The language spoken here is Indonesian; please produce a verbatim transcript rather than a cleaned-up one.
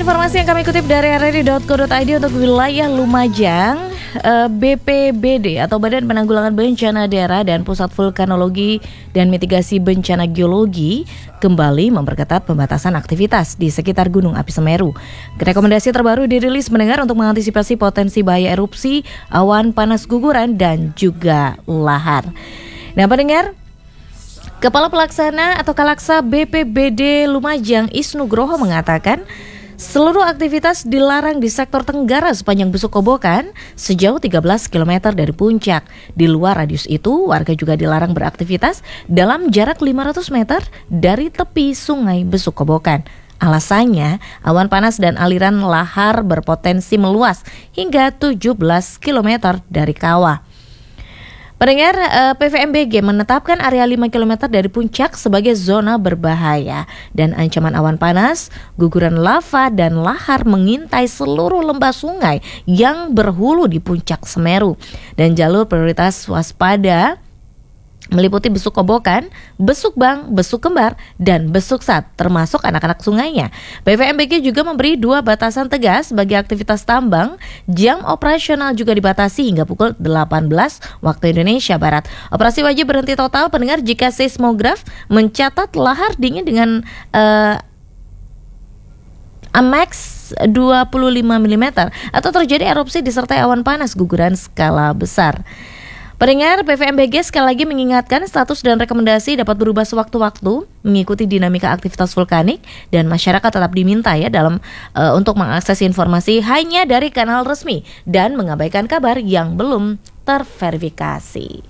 informasi yang kami kutip dari r r i titik co titik i d untuk wilayah Lumajang, B P B D atau Badan Penanggulangan Bencana Daerah dan Pusat Vulkanologi dan Mitigasi Bencana Geologi kembali memperketat pembatasan aktivitas di sekitar Gunung Api Semeru. Rekomendasi terbaru dirilis mendengar untuk mengantisipasi potensi bahaya erupsi, awan panas guguran, dan juga lahar. Nah, pendengar, Kepala Pelaksana atau Kalaksa B P B D Lumajang Isnu Groho mengatakan seluruh aktivitas dilarang di sektor Tenggara sepanjang Besuk Kobokan sejauh tiga belas kilometer dari puncak. Di luar radius itu, warga juga dilarang beraktivitas dalam jarak lima ratus meter dari tepi Sungai Besuk Kobokan. Alasannya, awan panas dan aliran lahar berpotensi meluas hingga tujuh belas kilometer dari kawah. Pendengar, P V M B G menetapkan area lima kilometer dari puncak sebagai zona berbahaya dan ancaman awan panas, guguran lava, dan lahar mengintai seluruh lembah sungai yang berhulu di puncak Semeru. Dan jalur prioritas waspada meliputi Besuk Kobokan, Besuk Bang, Besuk Kembar, dan Besuk Sat, termasuk anak-anak sungainya. P V M B G juga memberi dua batasan tegas bagi aktivitas tambang. Jam operasional juga dibatasi hingga pukul delapan belas waktu Indonesia Barat. Operasi wajib berhenti total, pendengar, jika seismograf mencatat lahar dingin dengan uh, A M A X dua puluh lima milimeter atau terjadi erupsi disertai awan panas guguran skala besar. Pendengar, P V M B G sekali lagi mengingatkan status dan rekomendasi dapat berubah sewaktu-waktu mengikuti dinamika aktivitas vulkanik, dan masyarakat tetap diminta ya dalam uh, untuk mengakses informasi hanya dari kanal resmi dan mengabaikan kabar yang belum terverifikasi.